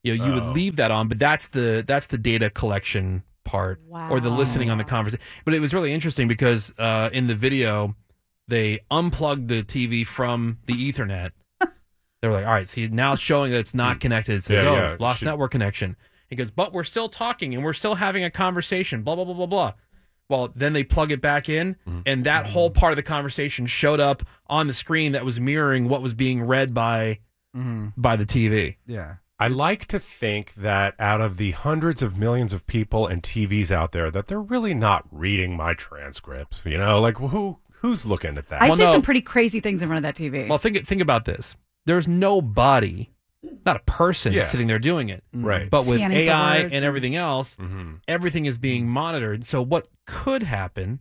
you would leave that on, but that's the data collection part or the listening on the conversation. But it was really interesting because in the video they unplugged the TV from the Ethernet. They were like, all right, see, now it's showing that it's not connected. It says, lost network connection. He goes, but we're still talking and we're still having a conversation, blah, blah, blah, blah, blah. Well, then they plug it back in, and that whole part of the conversation showed up on the screen that was mirroring what was being read by the TV. Yeah. I like to think that out of the hundreds of millions of people and TVs out there, that they're really not reading my transcripts. Like who's looking at that? I see some pretty crazy things in front of that TV. Well, think about this. There's nobody, not a person sitting there doing it. Right. But with Scanning AI for words and everything else, everything is being monitored. So what could happen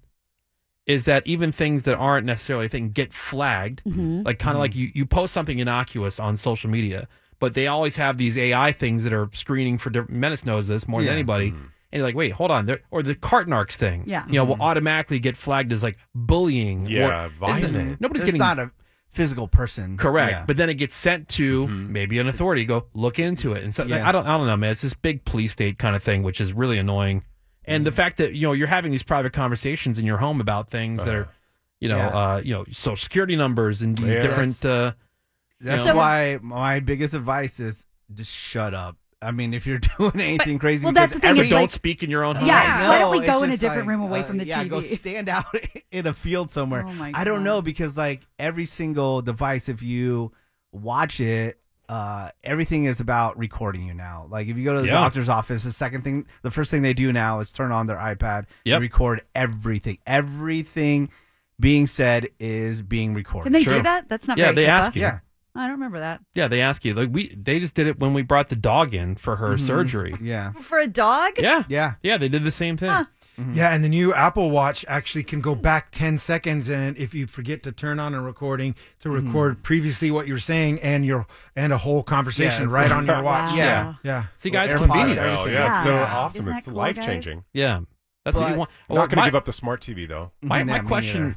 is that even things that aren't necessarily a thing get flagged, like kind of like you post something innocuous on social media, but they always have these AI things that are screening for different. Menace knows this more than anybody. And you're like, wait, hold on. Or the Cartnarks thing, will automatically get flagged as like bullying. Violent. Nobody's It's getting not a physical person. correct, Yeah. but then it gets sent to maybe an authority. Go look into it, and so like, I don't know, man. It's this big police state kind of thing, which is really annoying. And the fact that you're having these private conversations in your home about things that are, social security numbers and these different. That's why my biggest advice is just shut up. I mean, if you're doing anything crazy, well, that's the thing. So It's don't like, speak in your own home. Yeah, why don't we go in a it's different just room away from the TV? Go stand out in a field somewhere. Oh my I don't God. know, because like every single device, if you watch it, everything is about recording you now. Like if you go to the doctor's office, the first thing they do now is turn on their iPad and record everything. Everything being said is being recorded. Can they do that? That's not very they HIPAA. ask you. Yeah. I don't remember that. Yeah, they ask you. Like they just did it when we brought the dog in for her surgery. Yeah. For a dog? Yeah. Yeah. Yeah, they did the same thing. Huh. Yeah, and the new Apple Watch actually can go back 10 seconds, and if you forget to turn on a recording, to record previously what you're saying and a whole conversation right on your watch. Wow. Yeah. See, guys, AirPods, convenience. everything. It's so Yeah. awesome. Isn't It's that cool, life-changing. Yeah, that's what you want. I'm not going to my- give up the smart TV, though. My Yeah, me question,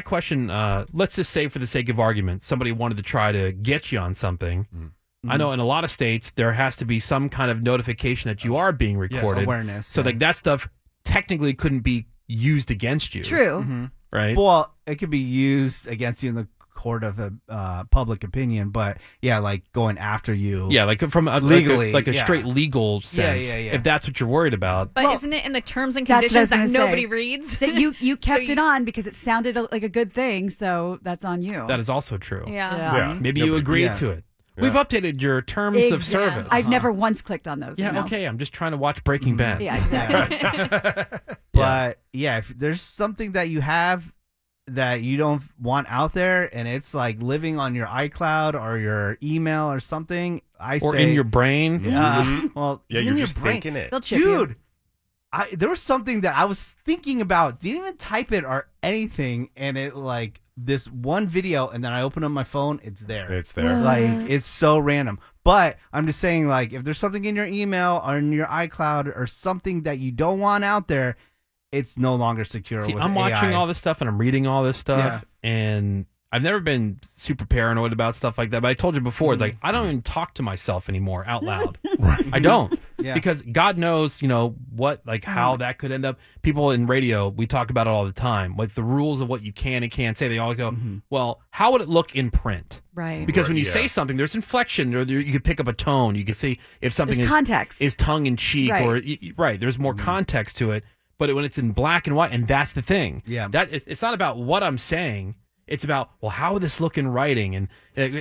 let's just say for the sake of argument, somebody wanted to try to get you on something. I know in a lot of states there has to be some kind of notification that you are being recorded. Awareness. So like that stuff technically couldn't be used against you. True. Right? Well, it could be used against you in the court of public opinion, but yeah, like going after you. Yeah, like from legally, like a yeah. straight legal sense. Yeah. If that's what you're worried about. But Well, isn't it in the terms and that's what I was conditions that gonna nobody say. reads? That you kept So it on because it sounded like a good thing, so that's on you. That is also true. Yeah. Yeah. Maybe you agreed to it. We've updated your terms of service. I've never once clicked on those. Yeah, you know? okay. I'm just trying to watch Breaking Bad. Yeah, exactly. But yeah, if there's something that you have that you don't want out there, and it's like living on your iCloud or your email or something, Or in your brain. Well, Yeah, in you're your just brain. thinking it. They'll chip you. Dude, there was something that I was thinking about. Didn't even type it or anything, and it like this one video, and then I open up my phone, it's there. It's there. Like it's so random. But I'm just saying, like, if there's something in your email or in your iCloud or something that you don't want out there, it's no longer secure. See, with I'm watching AI. all this stuff and I'm reading all this stuff, and I've never been super paranoid about stuff like that. But I told you before, like I don't even talk to myself anymore out loud. I don't, because God knows, what, like how that could end up. People in radio, we talk about it all the time, like the rules of what you can and can't say. They all go, well, how would it look in print? Right. Because when you say something, there's inflection, or you could pick up a tone. You can see if something There's context. is tongue in cheek, Right. There's more context to it. But when it's in black and white, and that's the thing. Yeah. It's not about what I'm saying. It's about, well, how would this look in writing? And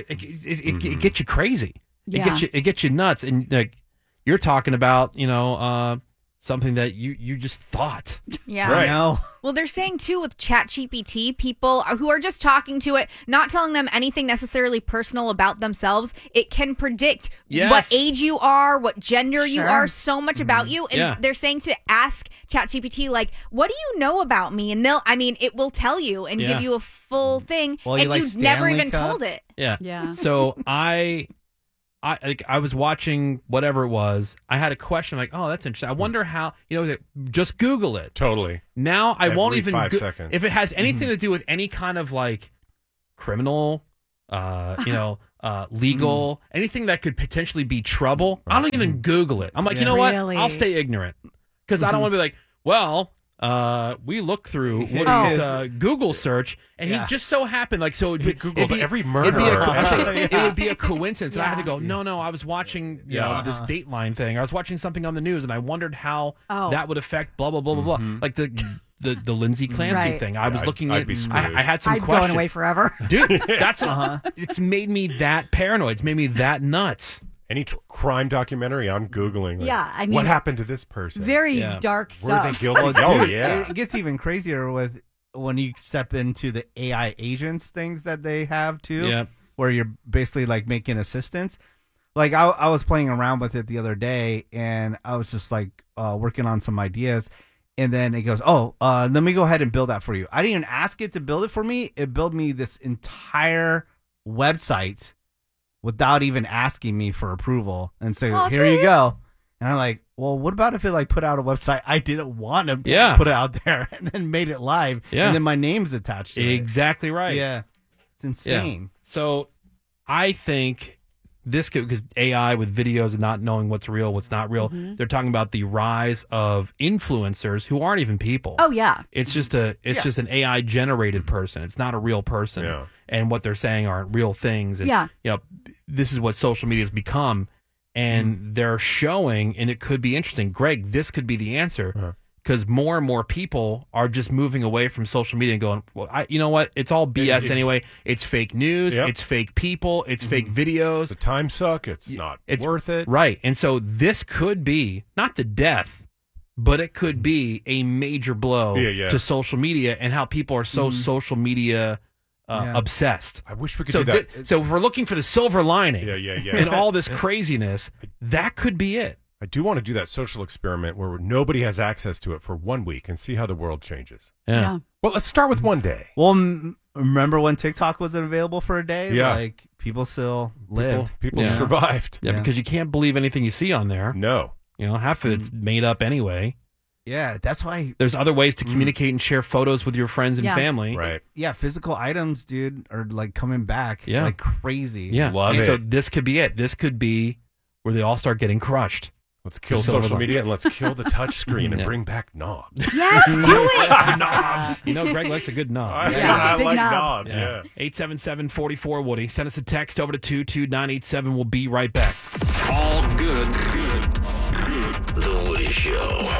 it gets you crazy. Yeah. It gets you nuts. And like you're talking about, something that you just thought. Yeah. I know. Well, they're saying too with ChatGPT, people who are just talking to it, not telling them anything necessarily personal about themselves, it can predict what age you are, what gender you are, so much about you. And they're saying to ask ChatGPT, like, what do you know about me? And it will tell you and give you a full thing. Well, and you like you've never Stanley even Cup? told it. Yeah. Yeah. So I was watching whatever it was. I had a question like, oh, that's interesting. I wonder how, just Google it. Totally. Now I won't Every even 5 seconds. if it has anything to do with any kind of like criminal legal, anything that could potentially be trouble. I don't even Google it. I'm like, you know what? I'll stay ignorant because I don't want to be like, well, we looked through Woody's Google search, and he just so happened, like, so it'd Googled every murder. It would be a coincidence, and I had to go, no, I was watching this Dateline thing. I was watching something on the news, and I wondered how that would affect blah, blah, blah, blah, blah. Like the Lindsay Clancy thing. I was looking at I had some questions. I'd go away forever. Dude, that's it's made me that paranoid. It's made me that nuts. Any crime documentary, I'm Googling. Like, I mean, what happened to this person? Very dark stuff. Were they guilty? Oh, yeah. It gets even crazier with when you step into the AI agents things that they have, too, where you're basically, like, making assistants. Like, I was playing around with it the other day, and I was just, like, working on some ideas. And then it goes, let me go ahead and build that for you. I didn't even ask it to build it for me. It built me this entire website without even asking me for approval and say, here you go. And I'm like, well, what about if it like put out a website I didn't want to put it out there and then made it live and then my name's attached to it? Exactly right. Yeah. It's insane. Yeah. So I think this could, because AI with videos and not knowing what's real, what's not real, they're talking about the rise of influencers who aren't even people. Oh, yeah. It's just just an AI generated person. It's not a real person. Yeah. And what they're saying aren't real things. And, this is what social media has become. And they're showing, and it could be interesting. Greg, this could be the answer. Because more and more people are just moving away from social media and going, well, you know what? It's all BS anyway. It's fake news. It's fake people. It's fake videos. It's a time suck. It's not worth it. Right. And so this could be not the death, but it could be a major blow to social media and how people are so social media obsessed. I wish we could do that. So if we're looking for the silver lining in all this craziness, that could be it. I do want to do that social experiment where nobody has access to it for 1 week and see how the world changes. Yeah. Well, let's start with one day. Well, remember when TikTok wasn't available for a day? Yeah. Like, people still lived. People survived. Yeah, because you can't believe anything you see on there. No. You know, half of it's made up anyway. Yeah, that's why. There's other ways to communicate and share photos with your friends and family. Right. Yeah, physical items, dude, are like coming back like crazy. Yeah. Love it. So this could be it. This could be where they all start getting crushed. Let's kill social media and let's kill the touch screen and bring back knobs. Yes, do it. Knobs. You know, Greg likes a good knob. I big like knob. knobs. Yeah. 877-44-WOODY. Send us a text over to 22987. We'll be right back. All good. The Woody Show.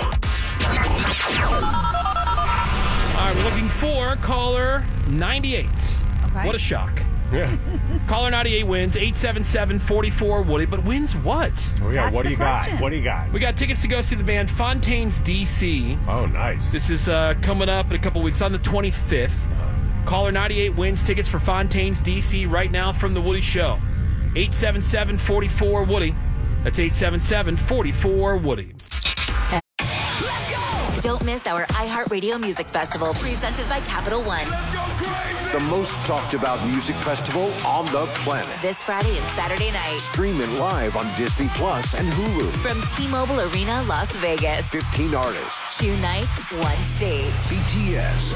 All right, we're looking for caller 98. Okay. What a shock. Yeah. Caller 98 wins 877-44-WOODY, but wins what? Oh, yeah. That's What do the you got? question. What do you got? We got tickets to go see the band Fontaines DC. Oh, nice. This is coming up in a couple weeks on the 25th. Caller 98 wins tickets for Fontaines DC right now from The Woody Show. 877-44-WOODY. That's 877-44-WOODY. Don't miss our iHeartRadio Music Festival presented by Capital One. The most talked about music festival on the planet. This Friday and Saturday night. Stream it live on Disney Plus and Hulu. From T-Mobile Arena, Las Vegas. 15 artists. 2 nights, 1 stage. BTS.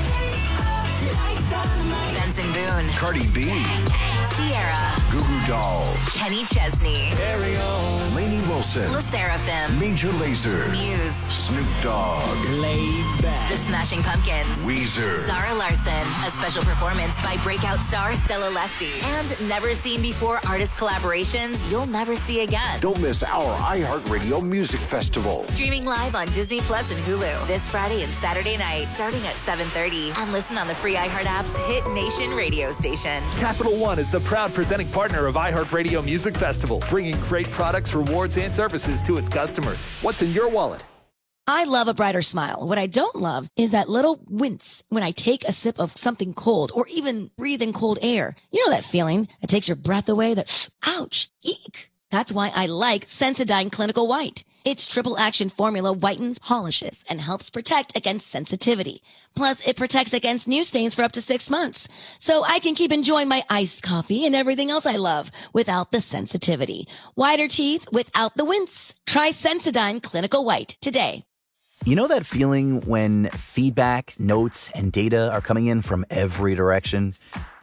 Benson Boone. Cardi B. Sierra. Goo Goo Dolls. Kenny Chesney. Lainey Wilson. La Seraphim. Major Lazer. Muse. Snoop Dogg. The Smashing Pumpkins. Weezer. Zara Larson. A special performance by breakout star Stella Lefty. And never seen before artist collaborations you'll never see again. Don't miss our iHeartRadio Music Festival. Streaming live on Disney Plus and Hulu this Friday and Saturday night, starting at 7:30. And listen on the free iHeart app's Hit Nation radio station. Capital One is the proud presenting partner of iHeartRadio Music Festival, bringing great products, rewards, and services to its customers. What's in your wallet? I love a brighter smile. What I don't love is that little wince when I take a sip of something cold or even breathe in cold air. You know that feeling that takes your breath away, that ouch, eek. That's why I like Sensodyne Clinical White. Its triple action formula whitens, polishes, and helps protect against sensitivity. Plus, it protects against new stains for up to 6 months. So I can keep enjoying my iced coffee and everything else I love without the sensitivity. Whiter teeth without the wince. Try Sensodyne Clinical White today. You know that feeling when feedback, notes, and data are coming in from every direction?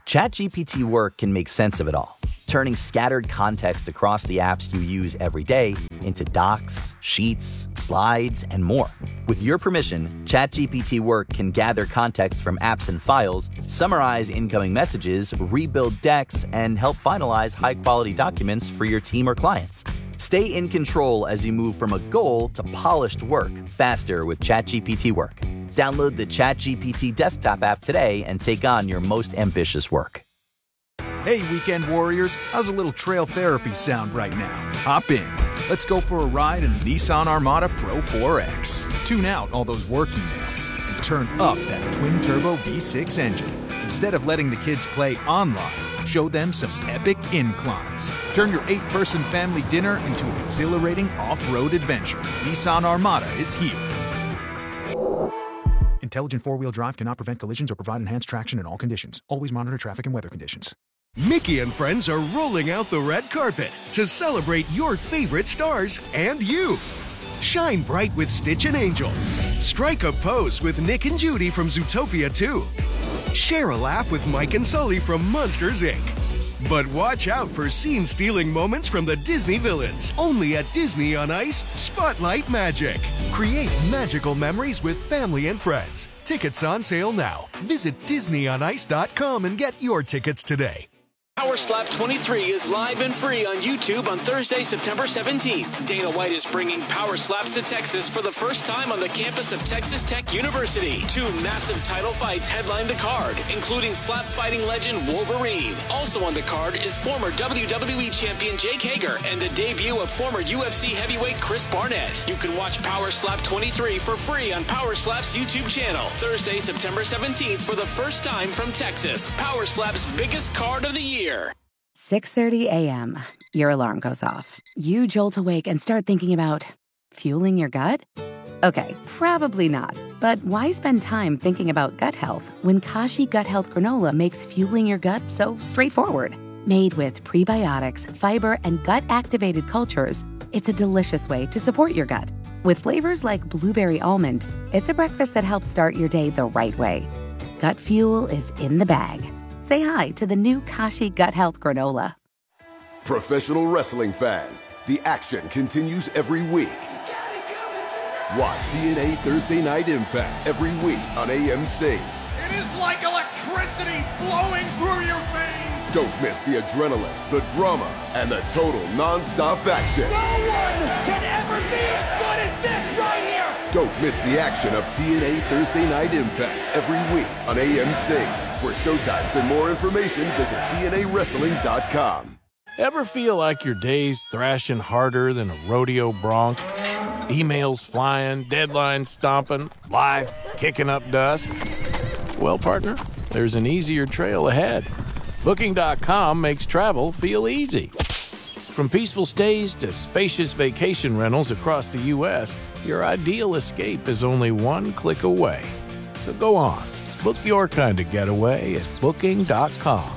ChatGPT Work can make sense of it all, turning scattered context across the apps you use every day into docs, sheets, slides, and more. With your permission, ChatGPT Work can gather context from apps and files, summarize incoming messages, rebuild decks, and help finalize high-quality documents for your team or clients. Stay in control as you move from a goal to polished work faster with ChatGPT Work. Download the ChatGPT desktop app today and take on your most ambitious work. Hey, weekend warriors, how's a little trail therapy sound right now? Hop in. Let's go for a ride in the Nissan Armada Pro 4X. Tune out all those work emails and turn up that twin-turbo V6 engine. Instead of letting the kids play online, show them some epic inclines. Turn your 8-person family dinner into an exhilarating off-road adventure. Nissan Armada is here. Intelligent four-wheel drive cannot prevent collisions or provide enhanced traction in all conditions. Always monitor traffic and weather conditions. Mickey and friends are rolling out the red carpet to celebrate your favorite stars and you. Shine bright with Stitch and Angel. Strike a pose with Nick and Judy from Zootopia 2. Share a laugh with Mike and Sully from Monsters, Inc. But watch out for scene-stealing moments from the Disney villains. Only at Disney on Ice Spotlight Magic. Create magical memories with family and friends. Tickets on sale now. Visit DisneyOnIce.com and get your tickets today. Power Slap 23 is live and free on YouTube on Thursday, September 17th. Dana White is bringing Power Slaps to Texas for the first time on the campus of Texas Tech University. 2 massive title fights headline the card, including slap fighting legend Wolverine. Also on the card is former WWE champion Jake Hager and the debut of former UFC heavyweight Chris Barnett. You can watch Power Slap 23 for free on Power Slap's YouTube channel. Thursday, September 17th for the first time from Texas. Power Slap's biggest card of the year. 6:30 a.m. Your alarm goes off. You jolt awake and start thinking about fueling your gut? Okay, probably not. But why spend time thinking about gut health when Kashi Gut Health Granola makes fueling your gut so straightforward? Made with prebiotics, fiber, and gut-activated cultures, it's a delicious way to support your gut. With flavors like blueberry almond, it's a breakfast that helps start your day the right way. Gut fuel is in the bag. Say hi to the new Kashi Gut Health Granola. Professional wrestling fans, the action continues every week. Watch TNA Thursday Night Impact every week on AMC. It is like electricity flowing through your veins. Don't miss the adrenaline, the drama, and the total non-stop action. No one can ever be as good as this right here. Don't miss the action of TNA Thursday Night Impact every week on AMC. For showtimes and more information, visit TNAWrestling.com. Ever feel like your day's thrashing harder than a rodeo bronc? Emails flying, deadlines stomping, life kicking up dust? Well, partner, there's an easier trail ahead. Booking.com makes travel feel easy. From peaceful stays to spacious vacation rentals across the U.S., your ideal escape is only one click away. So go on. Book your kind of getaway at Booking.com.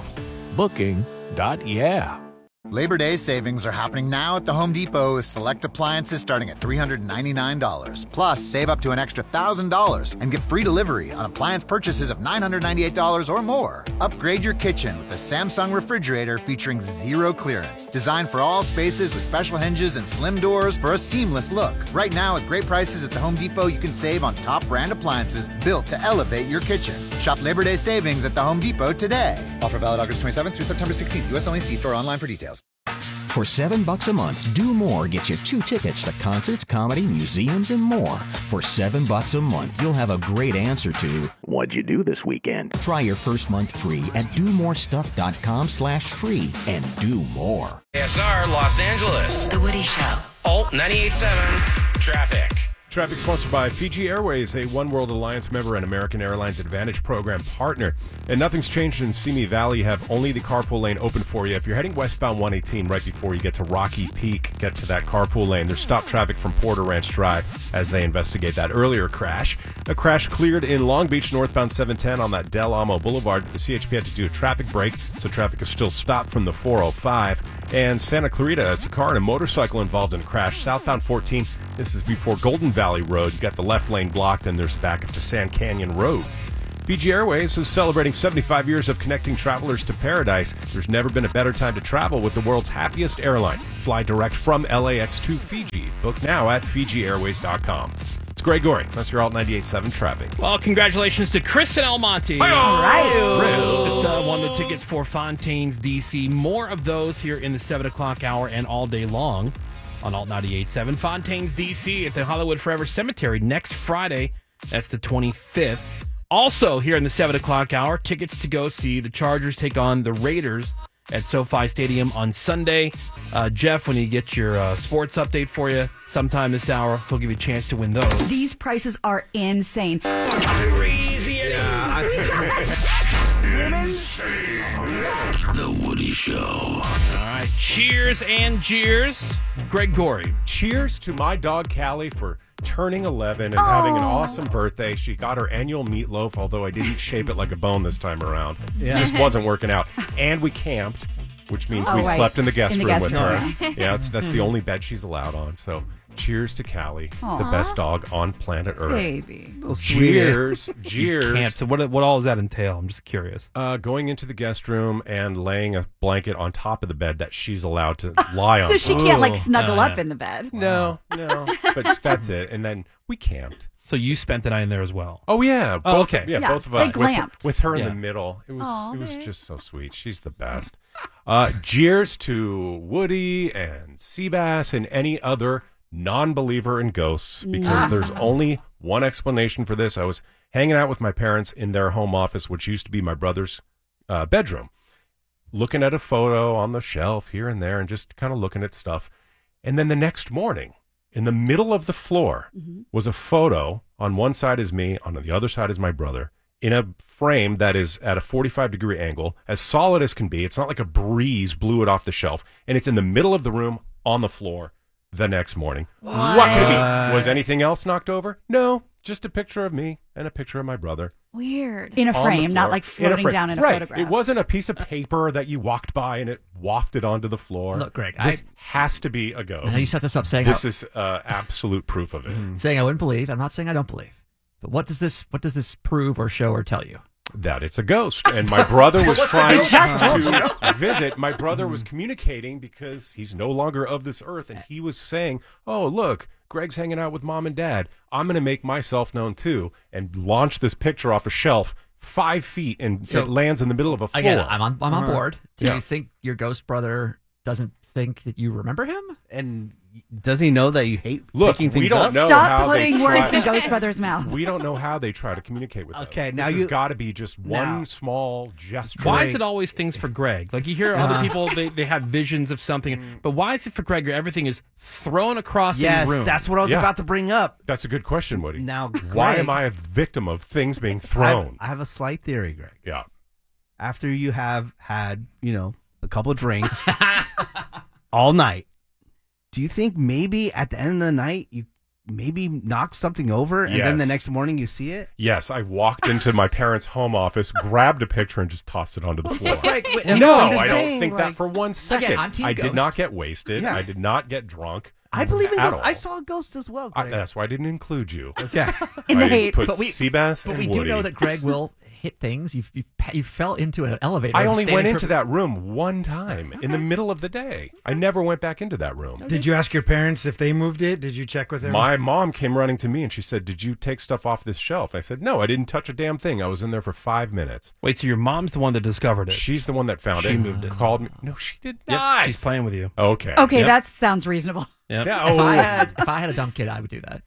Booking.yeah. Labor Day savings are happening now at the Home Depot with select appliances starting at $399. Plus, save up to an extra $1,000 and get free delivery on appliance purchases of $998 or more. Upgrade your kitchen with the Samsung refrigerator featuring zero clearance. Designed for all spaces with special hinges and slim doors for a seamless look. Right now, with great prices at the Home Depot, you can save on top brand appliances built to elevate your kitchen. Shop Labor Day savings at the Home Depot today. Offer valid August 27th through September 16th. U.S. only. See store online for details. For $7 a month, Do More gets you 2 tickets to concerts, comedy, museums, and more. For $7 a month, you'll have a great answer to what'd you do this weekend? Try your first month free at domorestuff.com/free and do more. ASR Los Angeles. The Woody Show. Alt 98.7 Traffic. Traffic sponsored by Fiji Airways, a One World Alliance member and American Airlines Advantage Program partner. And nothing's changed in Simi Valley. You have only the carpool lane open for you. If you're heading westbound 118 right before you get to Rocky Peak, get to that carpool lane. There's stop traffic from Porter Ranch Drive as they investigate that earlier crash. A crash cleared in Long Beach, northbound 710 on that Del Amo Boulevard. The CHP had to do a traffic break, so traffic is still stopped from the 405. And Santa Clarita, it's a car and a motorcycle involved in a crash. Southbound 14, this is before Golden Valley Road. You got the left lane blocked, and there's backup to Sand Canyon Road. Fiji Airways is celebrating 75 years of connecting travelers to paradise. There's never been a better time to travel with the world's happiest airline. Fly direct from LAX to Fiji. Book now at FijiAirways.com. It's Greg Gorey. That's your Alt 98.7 traffic. Well, congratulations to Chris and Almonte. All right. Just won the tickets for Fontaines, D.C. More of those here in the 7 o'clock hour and all day long on Alt 98.7. Fontaines, D.C. at the Hollywood Forever Cemetery next Friday. That's the 25th. Also, here in the 7 o'clock hour, tickets to go see the Chargers take on the Raiders at SoFi Stadium on Sunday. Jeff, when you get your sports update for you sometime this hour, he'll give you a chance to win those. These prices are insane. Crazy. The Woody Show. All right. Cheers and jeers. Greg Gorey. Cheers to my dog, Callie, for turning 11 and having an awesome birthday. She got her annual meatloaf, although I didn't shape it like a bone this time around. It just wasn't working out. And we camped, which means we slept in the guest room with her. Yeah, that's the only bed she's allowed on. So cheers to Callie, the best dog on planet Earth. Baby. Cheers. Cheers. So what all does that entail? I'm just curious. Going into the guest room and laying a blanket on top of the bed that she's allowed to lie on. So she can't like snuggle up in the bed. No. But that's it. And then we camped. So you spent the night in there as well? Oh, yeah. Okay. Yeah, both of us. They glamped. With her in the middle. It was just so sweet. She's the best. Cheers to Woody and Seabass and any other non-believer in ghosts, because there's only one explanation for this. I was hanging out with my parents in their home office, which used to be my brother's bedroom, looking at a photo on the shelf here and there and just kind of looking at stuff. And then the next morning, in the middle of the floor, was a photo. On one side is me, on the other side is my brother, in a frame that is at a 45-degree angle, as solid as can be. It's not like a breeze blew it off the shelf. And it's in the middle of the room on the floor the next morning. What could it be? Was anything else knocked over? No, just a picture of me and a picture of my brother. Weird. In a frame, not like floating down in a photograph. It wasn't a piece of paper that you walked by and it wafted onto the floor. Look, Greg, this has to be a ghost. I know you set this up saying this is absolute proof of it. Saying I wouldn't believe. I'm not saying I don't believe. But what does this prove or show or tell you? That it's a ghost. And my brother was trying to visit. My brother was communicating because he's no longer of this earth. And he was saying, oh, look, Greg's hanging out with mom and dad. I'm going to make myself known too and launch this picture off a shelf 5 feet and it lands in the middle of a floor. Again, I'm on board. Do you think your ghost brother doesn't think that you remember him? And does he know that you hate we picking things don't up? know Stop how putting they words try. in Ghost Brother's mouth. We don't know how they try to communicate with us. Okay, now this you has got to be just one small gesture. Why is it always things for Greg? Like you hear other people, they have visions of something, but why is it for Greg? Everything is thrown across the room. Yes, that's what I was about to bring up. That's a good question, Woody. Now, why Greg, am I a victim of things being thrown? I have a slight theory, Greg. Yeah. After you have had, a couple of drinks all night, do you think maybe at the end of the night you maybe knocked something over and then the next morning you see it? Yes, I walked into my parents' home office, grabbed a picture, and just tossed it onto the floor. Wait, no, I'm I saying, don't think that for 1 second. Again, I'm Team I did Ghost. not get wasted. Yeah. I did not get drunk. I believe in at ghosts. all. I saw a ghost as well, Greg. That's why I didn't include you. Okay. In the I hate. put But Seabass and we Woody. do know that Greg will hit things. You fell into an elevator. I only went standing into that room one time in the middle of the day. I never went back into that room. Did you ask your parents if they moved it? Did you check with them? My mom came running to me and she said, "Did you take stuff off this shelf?" I said, "No, I didn't touch a damn thing. I was in there for 5 minutes." Wait, so your mom's the one that discovered it? She's the one that found it. She moved it. Called me. No, she did Yep, not. she's playing with you. Okay. Okay, Yep. that sounds reasonable. Yep. Yeah, If I had a dumb kid, I would do that.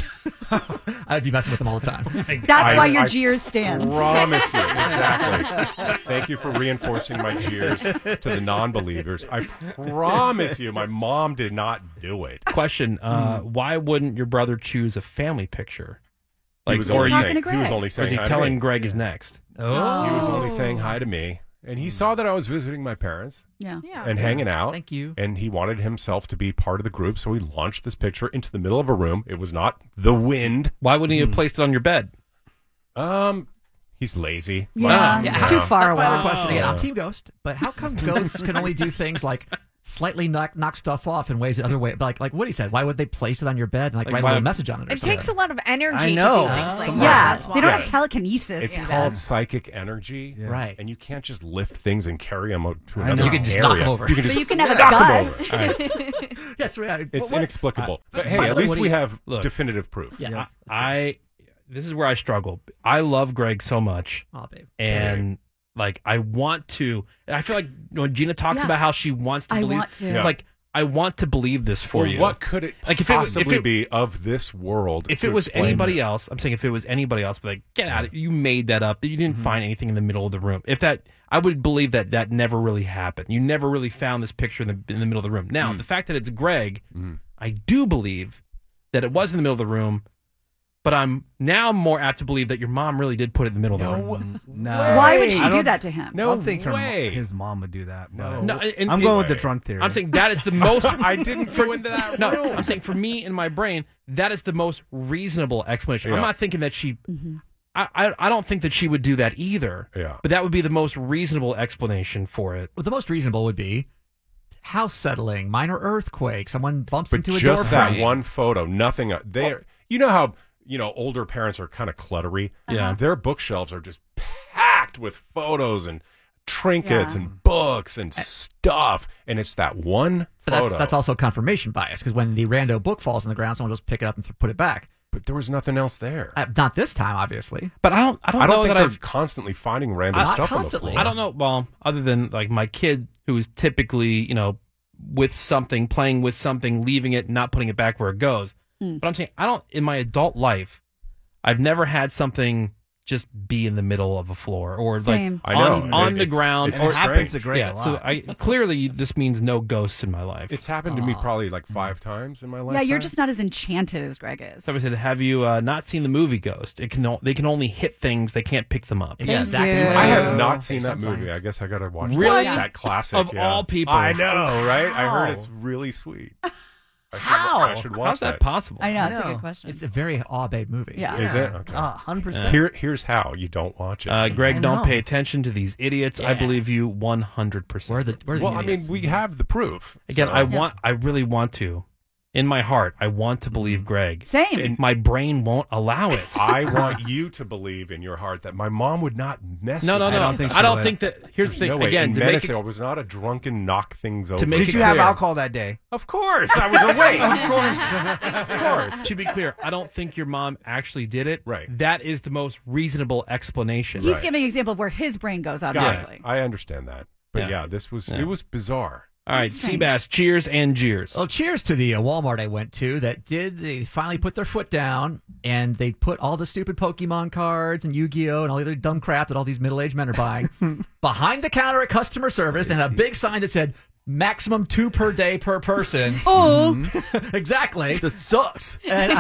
I'd be messing with them all the time. That's why your jeers stands. Promise you. Exactly. Thank you for reinforcing my cheers to the non-believers. I promise you, my mom did not do it. Question: why wouldn't your brother choose a family picture? He was only saying Is he hi to telling me. Greg is next? Oh. He was only saying hi to me. And he saw that I was visiting my parents Yeah. and hanging out. Thank you. And he wanted himself to be part of the group, so he launched this picture into the middle of a room. It was not the wind. Why wouldn't he have placed it on your bed? He's lazy. Yeah, it's too far That's away. my other question. Again, I'm Team Ghost, but how come ghosts can only do things like slightly knock stuff off in ways the other way. But like Woody said, why would they place it on your bed and like write a little message on it? Or It something? takes a lot of energy I to know. do things like that. Yeah, That's they don't why. have telekinesis. It's do called that. psychic energy, Right? And you can't just lift things and carry them out to I another know. You can just area. knock 'em over. You can But just you can have a knock 'em gust. over. All right. Yes, right. It's What- inexplicable. But By hey, the at way, least what do we you- have Look. definitive proof. Yes. This is where I struggle. I love Greg so much, Oh, babe. and like I want to. I feel like when Gina talks Yeah. about how she wants to I believe, want to. Yeah. like I want to believe this for Well, you. what could it Like, if it was- possibly be of this world? If to it was explain anybody this? else, I'm saying if it was anybody else, but like, get out of it. You made that up. You didn't find anything in the middle of the room. If that, I would believe that never really happened. You never really found this picture in the middle of the room. Now, the fact that it's Greg, I do believe that it was in the middle of the room, but I'm now more apt to believe that your mom really did put it in the middle of the room. No. Why would she I do don't- that to him? I don't think way. his mom would do that. But No, and- I'm going and- with the drunk theory. I'm saying that is the most. I didn't go into that No, room. I'm saying for me in my brain, that is the most reasonable explanation. Yeah. I'm not thinking that she. I don't think that she would do that either. Yeah. But that would be the most reasonable explanation for it. Well, the most reasonable would be house settling, minor earthquake, someone bumps But into a door just that frame. one photo, nothing. You know how older parents are kind of cluttery. Yeah. Their bookshelves are just packed with photos and trinkets Yeah. and books and stuff, and it's that one But photo. that's also confirmation bias because when the rando book falls on the ground, someone will just pick it up and put it back. But there was nothing else there. Not this time, obviously. But I don't I know don't think that they're I've. constantly finding random Not stuff constantly. on the floor. I don't know. Well, other than like my kid who is typically, with something, playing with something, leaving it, not putting it back where it goes. But I'm saying I don't. In my adult life, I've never had something just be in the middle of a floor or Same. like I know. on the It's- ground. it's Or it happens to strange. Greg yeah. a So lot. clearly this means no ghosts in my life. It's happened to me probably like 5 times in my life. Yeah, you're just not as enchanted as Greg is. Somebody said, "Have you not seen the movie Ghost? They can only hit things; they can't pick them up." Exactly. you. what I it have is. not seen Based that on movie. science. I guess I gotta watch Really? that classic Of yeah. all people. I know, right? I heard How? it's really sweet. How? I should watch How's that possible? I know, it's a know. good question. It's a very awe-babe movie. Yeah. Is it? Okay. 100%. Here's how you don't watch it. Greg, I don't know. pay attention to these idiots. I Yeah. believe you 100%. We're the well, I idiots. mean, we have the proof. Again, so- I really want to. In my heart, I want to believe Greg. Same. And my brain won't allow it. I want you to believe in your heart that my mom would not mess No, with no, me. no. I don't think that. Here's the There's thing. no way. Again, In to make medicine, it, I was not a drunken knock things over. make Did it you have clear. alcohol that day? Of course, I was awake. Of course. to be clear, I don't think your mom actually did it. Right. That is the most reasonable explanation. He's giving an example of where his brain goes Got automatically. it. I understand that, but Yeah. yeah, this was Yeah. it was bizarre. All right, That's strange. Seabass, cheers and jeers. Well, cheers to the Walmart I went to they finally put their foot down and they put all the stupid Pokemon cards and Yu-Gi-Oh! And all the other dumb crap that all these middle-aged men are buying behind the counter at customer service and had a big sign that said maximum 2 per day per person. Oh, Exactly. That sucks. And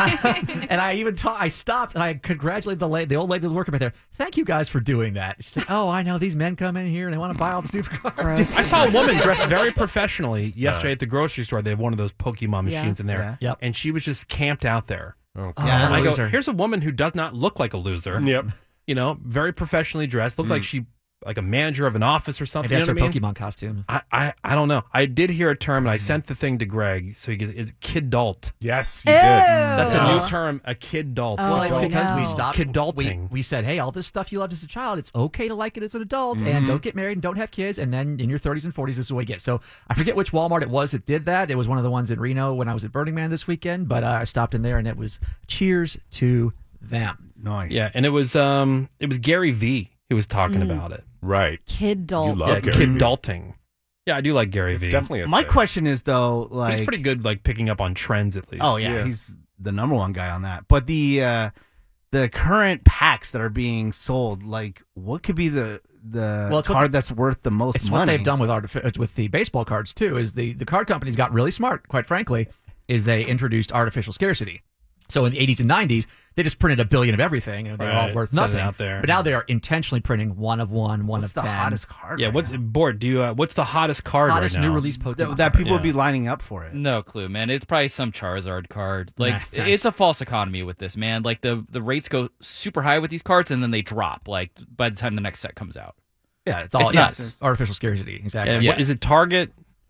I even I stopped and I congratulated the old lady that was working back there. Thank you guys for doing that. She's like, oh, I know these men come in here and they want to buy all the stupid cards. I saw a woman dressed very professionally yesterday at the grocery store. They have one of those Pokemon machines in there. Yeah. Yep. And she was just camped out there. Okay. Yeah. And I go, loser. here's a woman who does not look like a loser. Yep. Very professionally dressed. Looked like she like a manager of an office or something. Maybe that's you her know what I mean? Pokemon costume. I don't know. I did hear a term, and I sent the thing to Greg. So he goes, "It's kidult." Yes, you Ew. did. That's a Yeah. new term, a kidult. Oh, Well, it's because we no. stopped. Kidulting. We said, hey, all this stuff you loved as a child, it's okay to like it as an adult, and don't get married and don't have kids, and then in your 30s and 40s, this is what you get. So I forget which Walmart it was that did that. It was one of the ones in Reno when I was at Burning Man this weekend, but I stopped in there, and it was cheers to them. Nice. Yeah, and it was Gary V who was talking about it. Right. kid doll. You love Yeah, Gary V. kidulting. Yeah, I do like Gary It's V. definitely a My thing. question is though, like, He's pretty good, like picking up on trends at least. oh yeah, Yeah. he's the number one guy on that. But the current packs that are being sold, like, what could be the Well, it's what card that's worth the most It's money? what they've done with the baseball cards too. Is the card companies got really smart, quite frankly, is they introduced artificial scarcity. So in the 80s and 90s, they just printed a billion of everything, and they were all Right, worth set it nothing. out there. But now they are intentionally printing one of one, one What's of the 10. hottest card? Yeah, right what's now? Bort? Do you? What's the hottest card hottest right now? new release Pokemon that card. people would Yeah. be lining up for it? No clue, man. It's probably some Charizard card. Like Nah, it's a false economy with this, man. Like the rates go super high with these cards and then they drop like by the time the next set comes out. Yeah, it's all It's nuts. artificial scarcity. Exactly. And Yeah. what is it? Target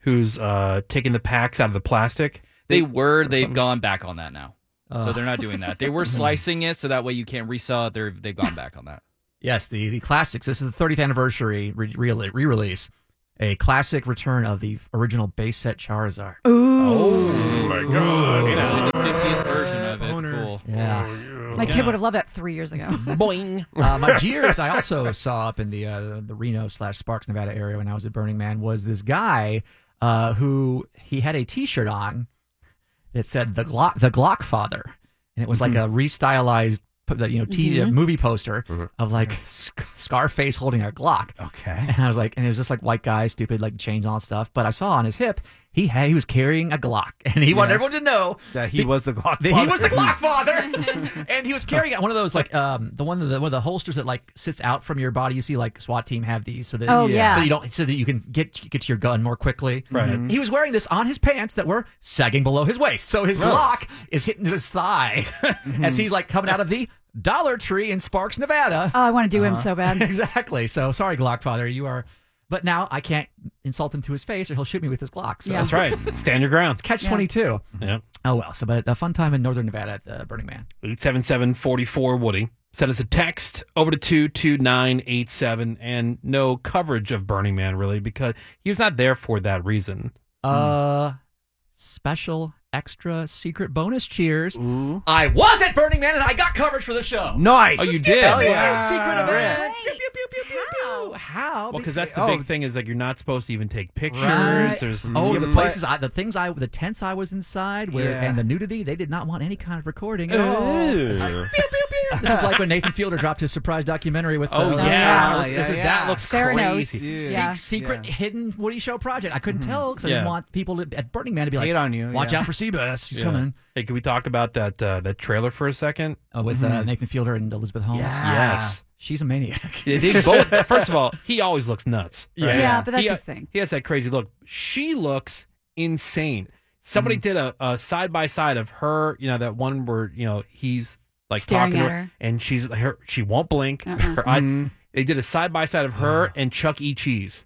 who's taking the packs out of the plastic. They've gone back on that now. So they're not doing that. They were slicing it so that way you can't resell it. They've gone back on that. Yes, the classics. This is the 30th anniversary re-release. A classic return of the original base set Charizard. Oh my God! The 50th version of it. Cool. Yeah. My kid would have loved that 3 years ago. Boing. My Gears I also saw up in the Reno/Sparks, Nevada area when I was at Burning Man was this guy who he had a T-shirt on that said the Glock Father, and it was like a restylized movie poster of like Scarface holding a Glock. Okay. And I was like, and it was just like white guy, stupid, like chains on and stuff. But I saw on his hip, he was carrying a Glock, and he wanted everyone to know that he was the Glock that father. he was the Glock Father, and he was carrying one of those like one of the holsters that like sits out from your body. You see like SWAT team have these so that so that you can get to your gun more quickly. Right. He was wearing this on his pants that were sagging below his waist, so his Glock is hitting his thigh as he's like coming out of the Dollar Tree in Sparks, Nevada. Oh, I want to do him so bad. Exactly. So sorry, Glock Father, you are. But now I can't insult him to his face, or he'll shoot me with his Glock. So. Yeah. That's right. Stand your ground. It's catch-22. Yeah. Oh well. So, but a fun time in Northern Nevada at Burning Man. 877-44 Woody. Send us a text over to 22987, and no coverage of Burning Man really because he was not there for that reason. Special extra secret bonus cheers. I was at Burning Man and I got coverage for the show. Nice. Oh, you did? Hell yeah. Secret event. Right. Pew, pew, pew, pew, pew, pew. How? Well, because that's the big thing is like you're not supposed to even take pictures. Right. There's the tents I was inside and the nudity, they did not want any kind of recording at all. Pew, pew, pew. This is like when Nathan Fielder dropped his surprise documentary with that looks crazy. Secret hidden Woody Show project. I couldn't tell because I didn't want people at Burning Man to be like, on you. Watch out for Seabass. He's coming. Hey, can we talk about that trailer for a second? With Nathan Fielder and Elizabeth Holmes? Yes. She's a maniac. They both. First of all, he always looks nuts. Right? Yeah, but that's his thing. He has that crazy look. She looks insane. Somebody did a side-by-side of her, that one where, he's like staring talking at to her, and she won't blink. Her eye, they did a side-by-side of her and Chuck E. Cheese.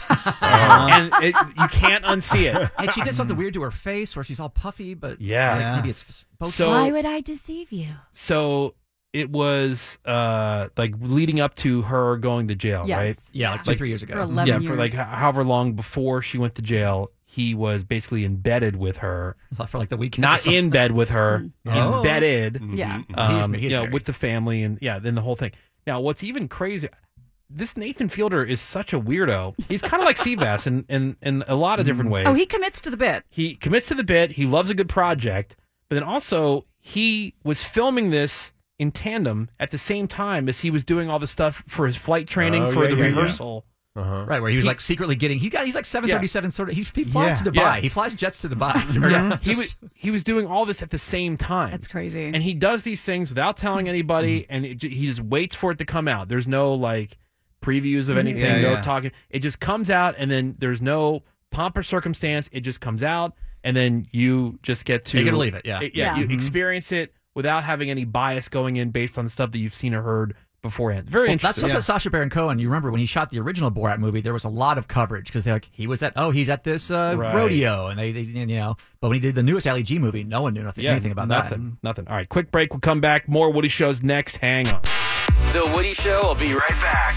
And you can't unsee it. And she did something weird to her face where she's all puffy, but maybe it's both. So, why would I deceive you? So it was like leading up to her going to jail, right? Yeah, like 2-3 years ago. For 11 years. For like however long before she went to jail, he was basically embedded with her for like the weekend. Not in bed with her, embedded. Yeah, with the family and then the whole thing. Now, what's even crazier? This Nathan Fielder is such a weirdo. He's kind of like Seabass in a lot of different ways. Oh, he commits to the bit. He commits to the bit. He loves a good project. But then also, he was filming this in tandem at the same time as he was doing all the stuff for his flight training for the rehearsal. Right, where he was like secretly getting... He's like 737 sort of... He flies to Dubai. He flies jets to Dubai. He was doing all this at the same time. That's crazy. And he does these things without telling anybody, and he just waits for it to come out. There's no, like... previews of anything, no talking. It just comes out, and then there's no pomp or circumstance. It just comes out, and then you just get to take it or leave it. You experience it without having any bias going in based on stuff that you've seen or heard beforehand. Very interesting. That's what Sacha Baron Cohen. You remember when he shot the original Borat movie? There was a lot of coverage because they're like, he's at this rodeo, and they But when he did the newest Ali G movie, no one knew anything about that. Nothing. All right, quick break. We'll come back. More Woody Shows next. Hang on. The Woody Show will be right back.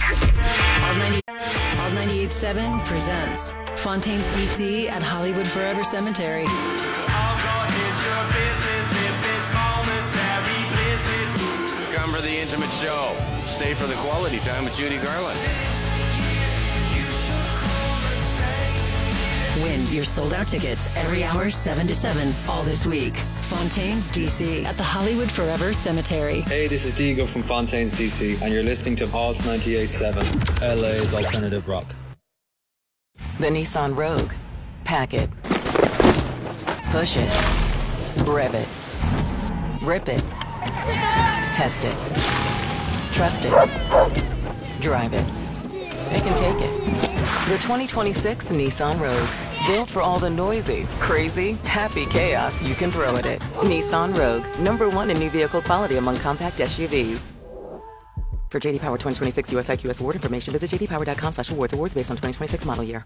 All 98.7 presents Fontaine's DC at Hollywood Forever Cemetery. Come for the intimate show. Stay for the quality time with Judy Garland. Win your sold-out tickets every hour 7 to 7 all this week. Fontaine's DC at the Hollywood Forever Cemetery. Hey, this is Diego from Fontaine's DC, and you're listening to Pulse 98.7, LA's alternative rock. The Nissan Rogue. Pack it. Push it. Rev it. Rip it. Test it. Trust it. Drive it. Pick and take it. The 2026 Nissan Rogue. Built for all the noisy, crazy, happy chaos you can throw at it. Nissan Rogue. #1 in new vehicle quality among compact SUVs. For JD Power 2026 US IQS award information, visit jdpower.com/awards. Awards based on 2026 model year.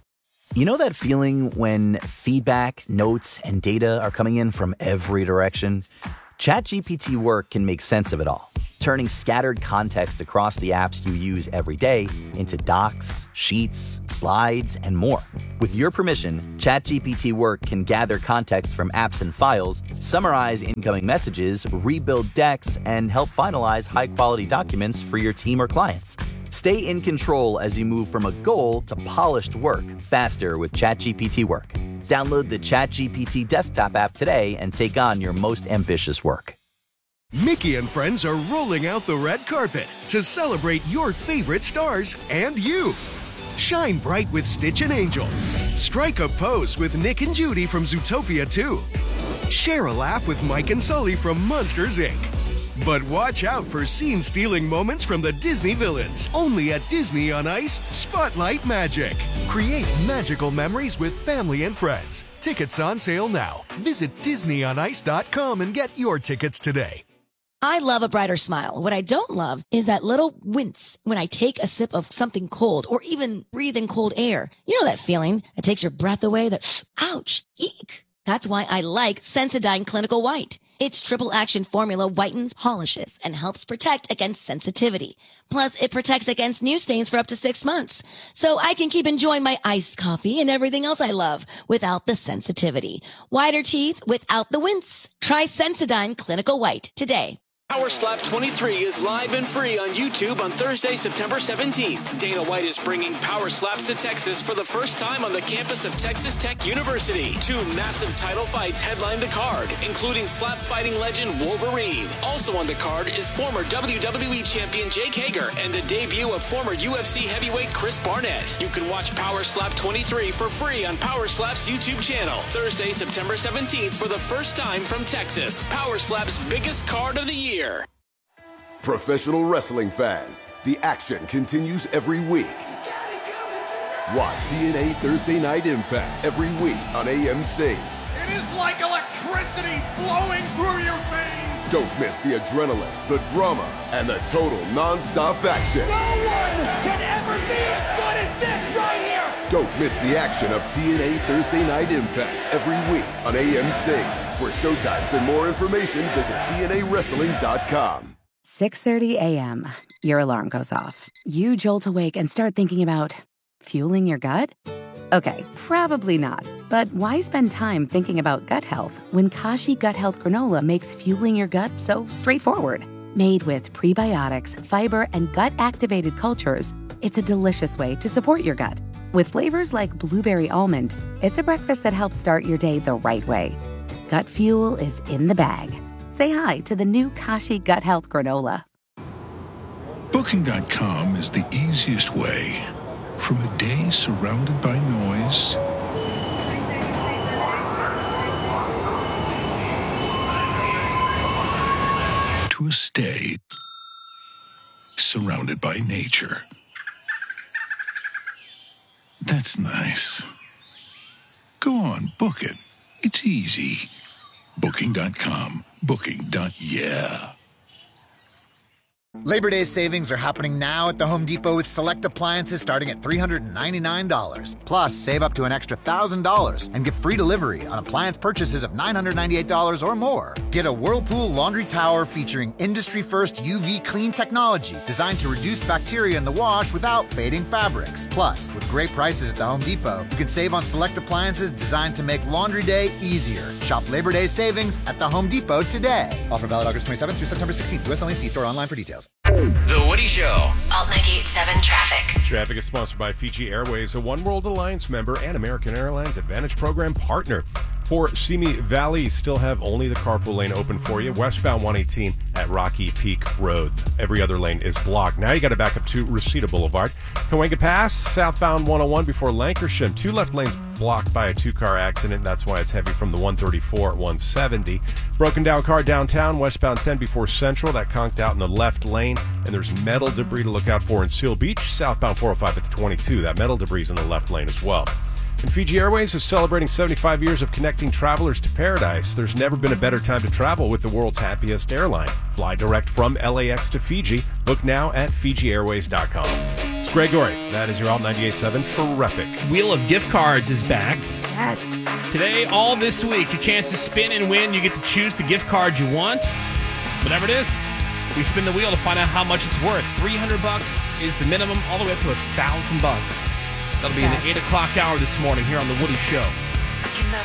You know that feeling when feedback, notes, and data are coming in from every direction? ChatGPT Work can make sense of it all, turning scattered context across the apps you use every day into docs, sheets, slides, and more. With your permission, ChatGPT Work can gather context from apps and files, summarize incoming messages, rebuild decks, and help finalize high-quality documents for your team or clients. Stay in control as you move from a goal to polished work faster with ChatGPT Work. Download the ChatGPT desktop app today and take on your most ambitious work. Mickey and friends are rolling out the red carpet to celebrate your favorite stars and you. Shine bright with Stitch and Angel. Strike a pose with Nick and Judy from Zootopia 2. Share a laugh with Mike and Sully from Monsters, Inc. But watch out for scene-stealing moments from the Disney villains. Only at Disney on Ice Spotlight Magic. Create magical memories with family and friends. Tickets on sale now. Visit DisneyOnIce.com and get your tickets today. I love a brighter smile. What I don't love is that little wince when I take a sip of something cold or even breathe in cold air. You know that feeling that takes your breath away? That, ouch, eek. That's why I like Sensodyne Clinical White. Its triple action formula whitens, polishes, and helps protect against sensitivity. Plus, it protects against new stains for up to 6 months. So I can keep enjoying my iced coffee and everything else I love without the sensitivity. Whiter teeth without the wince. Try Sensodyne Clinical White today. Power Slap 23 is live and free on YouTube on Thursday, September 17th. Dana White is bringing Power Slaps to Texas for the first time on the campus of Texas Tech University. 2 massive title fights headline the card, including slap fighting legend Wolverine. Also on the card is former WWE champion Jake Hager and the debut of former UFC heavyweight Chris Barnett. You can watch Power Slap 23 for free on Power Slap's YouTube channel. Thursday, September 17th for the first time from Texas. Power Slap's biggest card of the year. Professional wrestling fans, the action continues every week. Watch TNA Thursday Night Impact every week on AMC. It is like electricity flowing through your veins. Don't miss the adrenaline, the drama, and the total non-stop action. No one can ever be as good as this right here. Don't miss the action of TNA Thursday Night Impact every week on AMC. For showtimes and more information, visit TNAWrestling.com. 6:30 a.m. Your alarm goes off. You jolt awake and start thinking about fueling your gut? Okay, probably not. But why spend time thinking about gut health when Kashi Gut Health Granola makes fueling your gut so straightforward? Made with prebiotics, fiber, and gut-activated cultures, it's a delicious way to support your gut. With flavors like blueberry almond, it's a breakfast that helps start your day the right way. Gut fuel is in the bag. Say hi to the new Kashi Gut Health Granola. Booking.com is the easiest way. From a day surrounded by noise to a stay surrounded by nature. That's nice. Go on, book it. It's easy. Booking.com. Booking.yeah. Labor Day savings are happening now at the Home Depot with select appliances starting at $399. Plus, save up to an extra $1,000 and get free delivery on appliance purchases of $998 or more. Get a Whirlpool laundry tower featuring industry-first UV clean technology designed to reduce bacteria in the wash without fading fabrics. Plus, with great prices at the Home Depot, you can save on select appliances designed to make laundry day easier. Shop Labor Day savings at the Home Depot today. Offer valid August 27th through September 16th. US only. See store online for details. The Woody Show. Alt 98.7 Traffic. Traffic is sponsored by Fiji Airways, a One World Alliance member and American Airlines Advantage Program partner. For Simi Valley, still have only the carpool lane open for you. Westbound 118 at Rocky Peak Road. Every other lane is blocked. Now you got to back up to Reseda Boulevard. Cahuenga Pass, southbound 101 before Lancashire. 2 left lanes blocked by a 2-car accident. That's why it's heavy from the 134 at 170. Broken down car downtown, westbound 10 before Central. That conked out in the left lane. And there's metal debris to look out for in Seal Beach. Southbound 405 at the 22. That metal debris is in the left lane as well. And Fiji Airways is celebrating 75 years of connecting travelers to paradise. There's never been a better time to travel with the world's happiest airline. Fly direct from LAX to Fiji. Book now at FijiAirways.com. It's Gregory. That is your Alt 98.7 Terrific. Wheel of Gift Cards is back. Yes. Today, all this week, your chance to spin and win. You get to choose the gift card you want. Whatever it is. We spin the wheel to find out how much it's worth. $300 is the minimum, all the way up to $1,000. That'll be in the 8 o'clock hour this morning here on The Woody Show. I cannot